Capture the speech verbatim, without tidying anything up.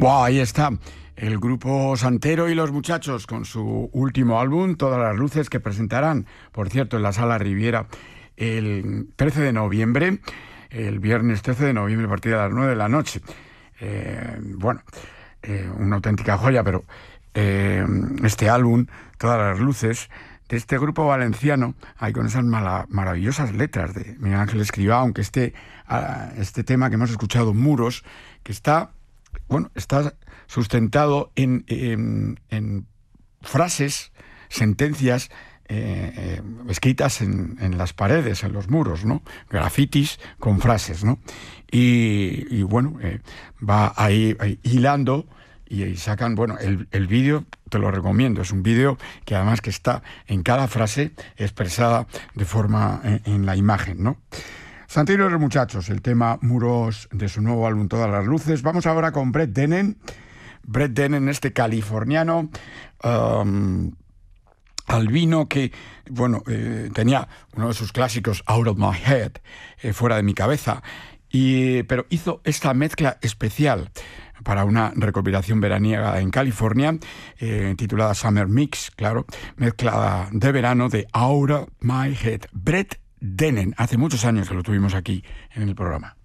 Wow, ahí está el grupo Santero y los Muchachos con su último álbum, Todas las luces, que presentarán, por cierto, en la Sala Riviera el trece de noviembre, el viernes trece de noviembre a partir de las nueve de la noche. Eh, bueno, eh, una auténtica joya, pero eh, este álbum, Todas las luces, de este grupo valenciano, hay con esas mala, maravillosas letras de Miguel Ángel Escrivá, aunque este, uh, este tema que hemos escuchado, Muros, que está, bueno, está sustentado en, en, en frases, sentencias eh, eh, escritas en, en las paredes, en los muros, ¿no? Grafitis con frases, ¿no? Y, y bueno, eh, va ahí, ahí hilando. Y sacan, bueno, el, el vídeo te lo recomiendo, es un vídeo que además que está en cada frase expresada de forma en, en la imagen, ¿no? Santero y los Muchachos, el tema Muros de su nuevo álbum Todas las luces. Vamos ahora con Brett Dennen. Brett Dennen, este californiano um, albino que, bueno, eh, tenía uno de sus clásicos, Out of My Head, eh, fuera de mi cabeza, y, pero hizo esta mezcla especial para una recopilación veraniega en California, eh, titulada Summer Mix, claro, mezcla de verano de Out of My Head. Brett Dennen, hace muchos años que lo tuvimos aquí en el programa.